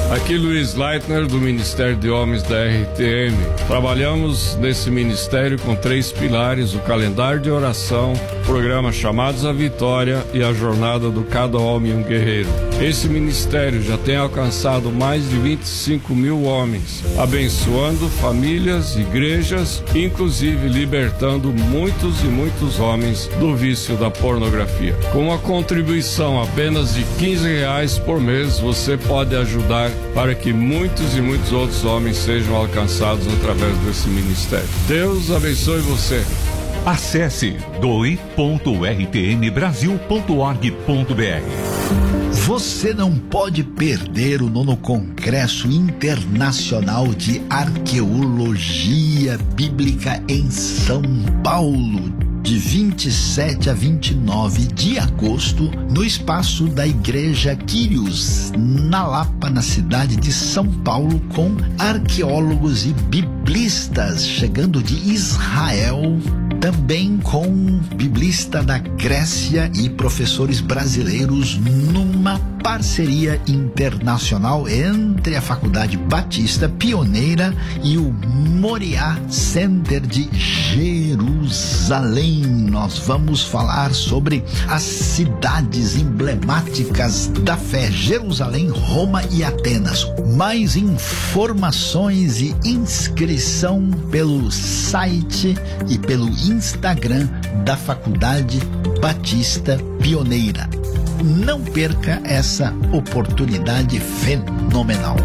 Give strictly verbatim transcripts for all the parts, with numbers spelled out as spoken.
Aqui Luiz Leitner, do Ministério de Homens da R T M. Trabalhamos nesse ministério com três pilares: o calendário de oração, o programa Chamados à Vitória e a jornada do Cada Homem um Guerreiro. Esse ministério já tem alcançado mais de vinte e cinco mil homens, abençoando famílias, igrejas, inclusive libertando muitos e muitos homens do vício da pornografia. Com uma contribuição apenas de quinze reais por mês, você pode ajudar para que muitos e muitos outros homens sejam alcançados através desse ministério. Deus abençoe você. Acesse doe ponto r t m brasil ponto org ponto b r. Você não pode perder o nono Congresso Internacional de Arqueologia Bíblica em São Paulo, de vinte e sete a vinte e nove de agosto, no espaço da Igreja Quírios, na Lapa, na cidade de São Paulo, com arqueólogos e biblistas chegando de Israel, também com biblista da Grécia e professores brasileiros, numa parceria internacional entre a Faculdade Batista Pioneira e o Moriá Center de Jerusalém. Nós vamos falar sobre as cidades emblemáticas da fé: Jerusalém, Roma e Atenas. Mais informações e inscrição pelo site e pelo Instagram da Faculdade Batista Pioneira. Não perca essa oportunidade fenomenal.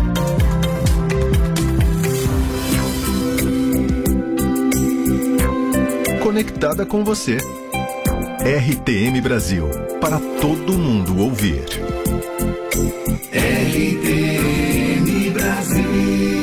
Conectada com você. R T M Brasil, para todo mundo ouvir. R T M Brasil.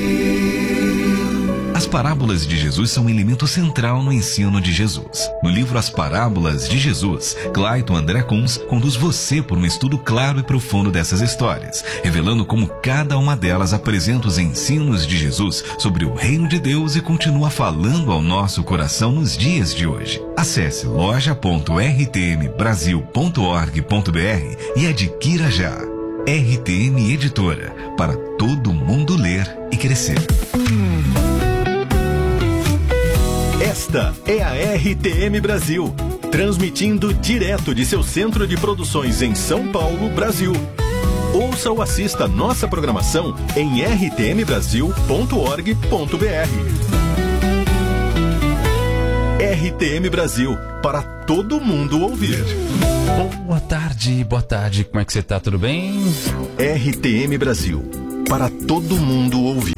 As parábolas de Jesus são um elemento central no ensino de Jesus. No livro As Parábolas de Jesus, Clayton André Kunz conduz você por um estudo claro e profundo dessas histórias, revelando como cada uma delas apresenta os ensinos de Jesus sobre o reino de Deus e continua falando ao nosso coração nos dias de hoje. Acesse loja ponto r t m brasil ponto org ponto b r e adquira já. R T M Editora, para todo mundo ler e crescer. Esta é a R T M Brasil, transmitindo direto de seu centro de produções em São Paulo, Brasil. Ouça ou assista nossa programação em r t m brasil ponto org ponto b r. R T M Brasil, para todo mundo ouvir. Boa tarde, boa tarde, como é que você tá? Tudo bem? R T M Brasil, para todo mundo ouvir.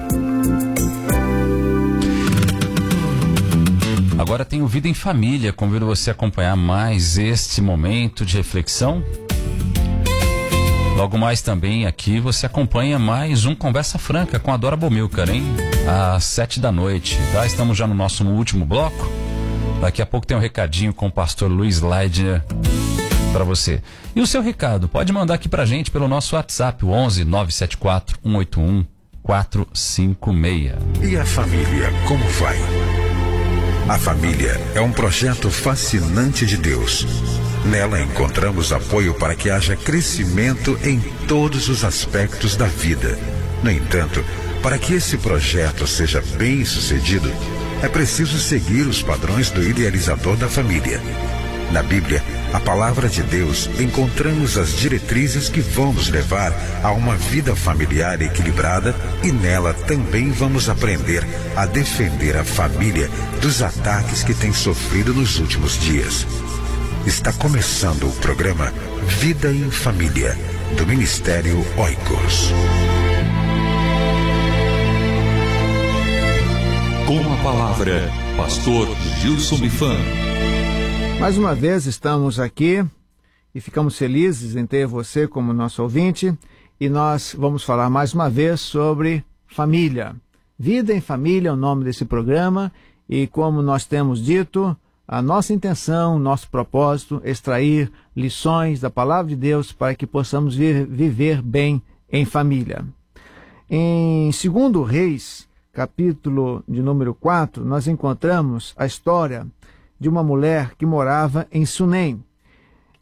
Agora tem o Vida em Família. Convido você a acompanhar mais este momento de reflexão. Logo mais também aqui você acompanha mais um Conversa Franca com a Dora Bomilcar, hein? Às sete da noite, tá? Estamos já no nosso último bloco. Daqui a pouco tem um recadinho com o pastor Luiz Leitner para você. E o seu recado pode mandar aqui pra gente pelo nosso WhatsApp, o onze nove sete quatro um oito um quatro cinco seis. E a família, como vai? A família é um projeto fascinante de Deus. Nela encontramos apoio para que haja crescimento em todos os aspectos da vida. No entanto, para que esse projeto seja bem sucedido, é preciso seguir os padrões do idealizador da família. Na Bíblia, a palavra de Deus, encontramos as diretrizes que vão nos levar a uma vida familiar equilibrada, e nela também vamos aprender a defender a família dos ataques que tem sofrido nos últimos dias. Está começando o programa Vida em Família, do Ministério Oikos. Com a palavra, pastor Gilson Bifan. Mais uma vez estamos aqui e ficamos felizes em ter você como nosso ouvinte, e nós vamos falar mais uma vez sobre família. Vida em Família é o nome desse programa, e como nós temos dito, a nossa intenção, nosso propósito é extrair lições da Palavra de Deus para que possamos vir, viver bem em família. Em segundo Reis, capítulo de número quatro, nós encontramos a história de uma mulher que morava em Sunem.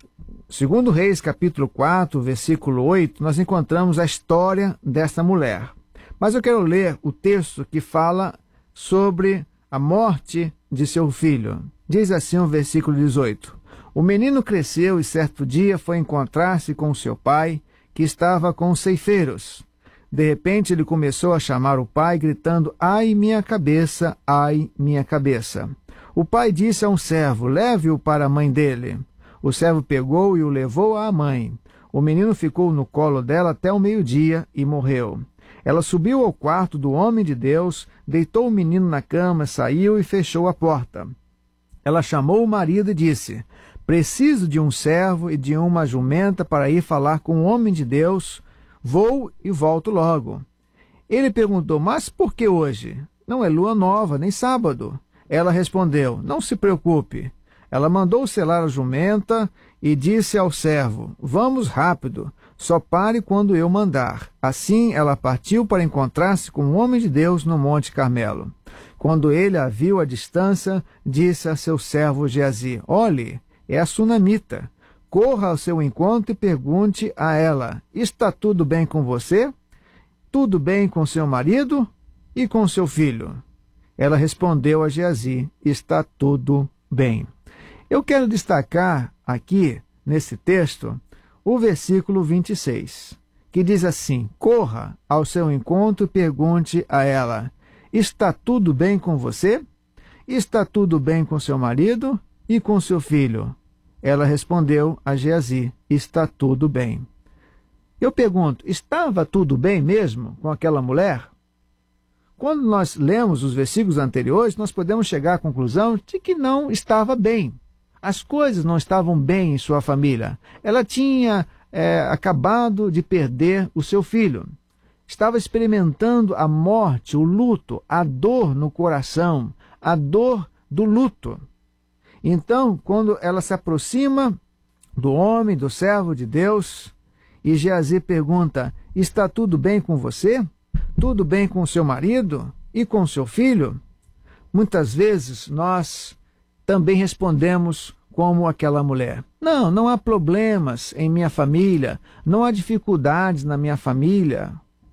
segundo Reis, capítulo quatro, versículo oito, nós encontramos a história desta mulher. Mas eu quero ler o texto que fala sobre a morte de seu filho. Diz assim o versículo dezoito. O menino cresceu e certo dia foi encontrar-se com seu pai, que estava com os ceifeiros. De repente ele começou a chamar o pai, gritando, ai, minha cabeça, ai, minha cabeça. O pai disse a um servo, leve-o para a mãe dele. O servo pegou e o levou à mãe. O menino ficou no colo dela até o meio-dia e morreu. Ela subiu ao quarto do homem de Deus, deitou o menino na cama, saiu e fechou a porta. Ela chamou o marido e disse, preciso de um servo e de uma jumenta para ir falar com o homem de Deus. Vou e volto logo. Ele perguntou, mas por que hoje? Não é lua nova, nem sábado. Ela respondeu, não se preocupe. Ela mandou selar a jumenta e disse ao servo, vamos rápido, só pare quando eu mandar. Assim ela partiu para encontrar-se com o homem de Deus no Monte Carmelo. Quando ele a viu à distância, disse a seu servo Geazi, olhe, é a sunamita. Corra ao seu encontro e pergunte a ela, está tudo bem com você? Tudo bem com seu marido e com seu filho? Ela respondeu a Geazi, está tudo bem. Eu quero destacar aqui, nesse texto, o versículo vinte e seis, que diz assim, corra ao seu encontro e pergunte a ela, está tudo bem com você? Está tudo bem com seu marido e com seu filho? Ela respondeu a Geazi, está tudo bem. Eu pergunto, estava tudo bem mesmo com aquela mulher? Quando nós lemos os versículos anteriores, nós podemos chegar à conclusão de que não estava bem. As coisas não estavam bem em sua família. Ela tinha é, acabado de perder o seu filho. Estava experimentando a morte, o luto, a dor no coração, a dor do luto. Então, quando ela se aproxima do homem, do servo de Deus, e Geazi pergunta, está tudo bem com você? Tudo bem com seu marido e com seu filho? Muitas vezes nós também respondemos como aquela mulher. Não, não há problemas em minha família, não há dificuldades na minha família.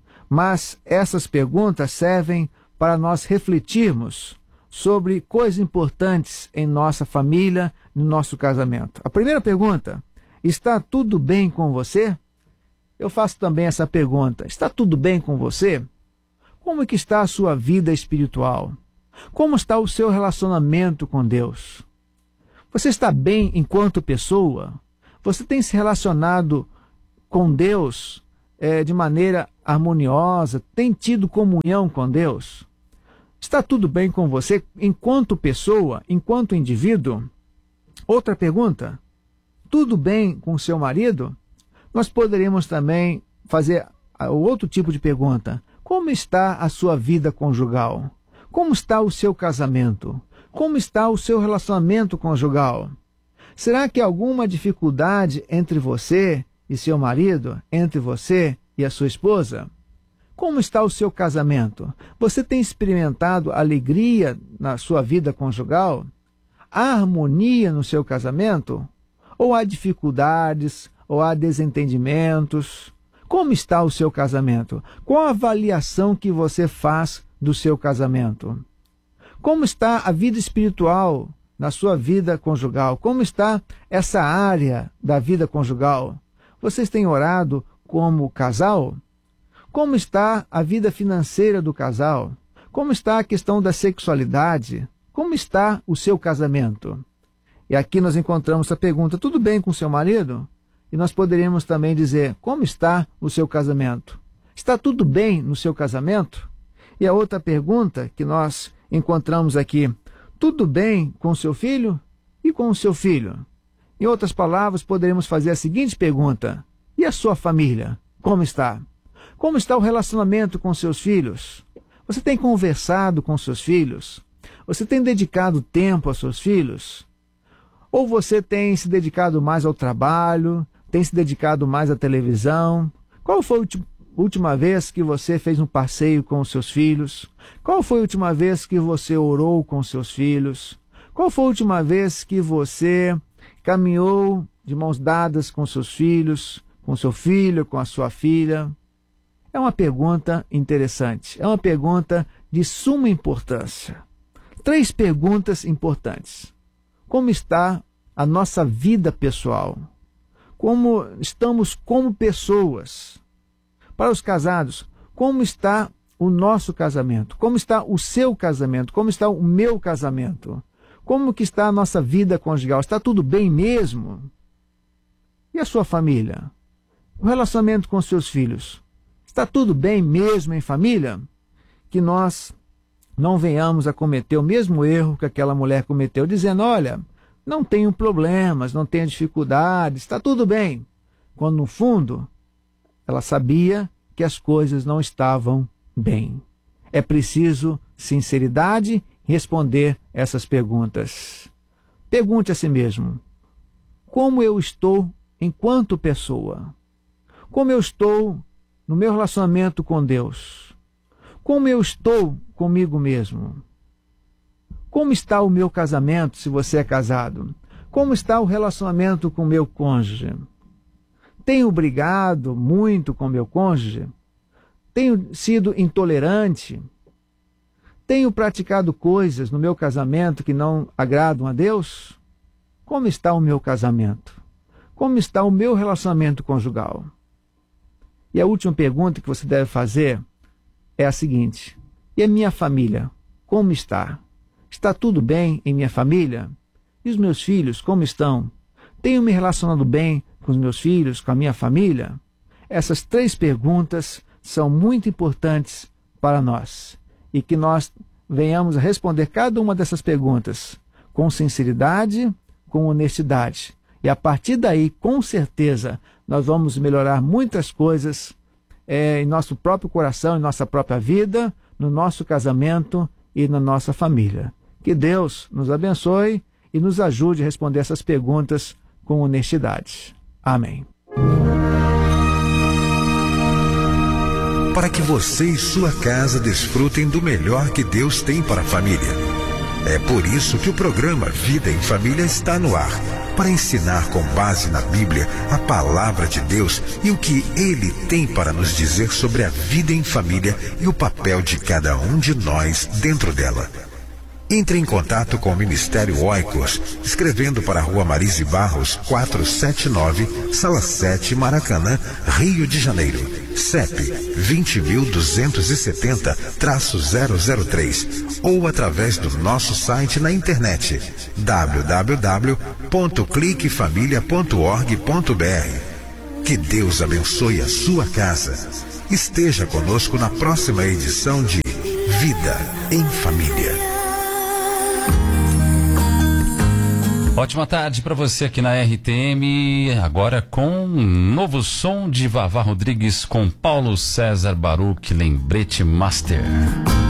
Mas essas perguntas servem para nós refletirmos sobre coisas importantes em nossa família, no nosso casamento. A primeira pergunta, está tudo bem com você? Eu faço também essa pergunta, está tudo bem com você? Como é que está a sua vida espiritual? Como está o seu relacionamento com Deus? Você está bem enquanto pessoa? Você tem se relacionado com Deus é, de maneira harmoniosa? Tem tido comunhão com Deus? Está tudo bem com você enquanto pessoa, enquanto indivíduo? Outra pergunta, tudo bem com seu marido? Nós poderíamos também fazer o outro tipo de pergunta. Como está a sua vida conjugal? Como está o seu casamento? Como está o seu relacionamento conjugal? Será que há alguma dificuldade entre você e seu marido, entre você e a sua esposa? Como está o seu casamento? Você tem experimentado alegria na sua vida conjugal? Há harmonia no seu casamento? Ou há dificuldades, ou há desentendimentos? Como está o seu casamento? Qual a avaliação que você faz do seu casamento? Como está a vida espiritual na sua vida conjugal? Como está essa área da vida conjugal? Vocês têm orado como casal? Como está a vida financeira do casal? Como está a questão da sexualidade? Como está o seu casamento? E aqui nós encontramos a pergunta, tudo bem com seu marido? E nós poderíamos também dizer, como está o seu casamento? Está tudo bem no seu casamento? E a outra pergunta que nós encontramos aqui, tudo bem com seu filho e com o seu filho? Em outras palavras, poderíamos fazer a seguinte pergunta, e a sua família? Como está? Como está o relacionamento com seus filhos? Você tem conversado com seus filhos? Você tem dedicado tempo aos seus filhos? Ou você tem se dedicado mais ao trabalho, tem se dedicado mais à televisão? Qual foi a última vez que você fez um passeio com os seus filhos? Qual foi a última vez que você orou com seus filhos? Qual foi a última vez que você caminhou de mãos dadas com seus filhos, com seu filho, com a sua filha? É uma pergunta interessante, é uma pergunta de suma importância. Três perguntas importantes. Como está a nossa vida pessoal? Como estamos como pessoas? Para os casados, como está o nosso casamento? Como está o seu casamento? Como está o meu casamento? Como que está a nossa vida conjugal? Está tudo bem mesmo? E a sua família? O relacionamento com os seus filhos? Está tudo bem mesmo em família? Que nós não venhamos a cometer o mesmo erro que aquela mulher cometeu, dizendo, olha, não tenho problemas, não tenho dificuldades, está tudo bem. Quando, no fundo, ela sabia que as coisas não estavam bem. É preciso sinceridade em responder essas perguntas. Pergunte a si mesmo, como eu estou enquanto pessoa? Como eu estou no meu relacionamento com Deus? Como eu estou comigo mesmo? Como está o meu casamento, se você é casado? Como está o relacionamento com o meu cônjuge? Tenho brigado muito com meu cônjuge? Tenho sido intolerante? Tenho praticado coisas no meu casamento que não agradam a Deus? Como está o meu casamento? Como está o meu relacionamento conjugal? E a última pergunta que você deve fazer é a seguinte: e a minha família, como está? Está tudo bem em minha família? E os meus filhos, como estão? Tenho me relacionado bem com os meus filhos, com a minha família? Essas três perguntas são muito importantes para nós. E que nós venhamos a responder cada uma dessas perguntas com sinceridade, com honestidade. E a partir daí, com certeza, nós vamos melhorar muitas coisas é, em nosso próprio coração, em nossa própria vida, no nosso casamento e na nossa família. Que Deus nos abençoe e nos ajude a responder essas perguntas com honestidade. Amém. Para que você e sua casa desfrutem do melhor que Deus tem para a família. É por isso que o programa Vida em Família está no ar, para ensinar com base na Bíblia a palavra de Deus e o que Ele tem para nos dizer sobre a vida em família e o papel de cada um de nós dentro dela. Entre em contato com o Ministério Oikos, escrevendo para a Rua Marise Barros, quatrocentos e setenta e nove, Sala sete, Maracanã, Rio de Janeiro. C E P vinte mil duzentos e setenta, zero zero três, ou através do nosso site na internet w w w ponto clique família ponto org ponto b r. Que Deus abençoe a sua casa. Esteja conosco na próxima edição de Vida em Família. Ótima tarde para você aqui na R T M, agora com um novo som de Vavá Rodrigues com Paulo César Baruch, Lembrete Master.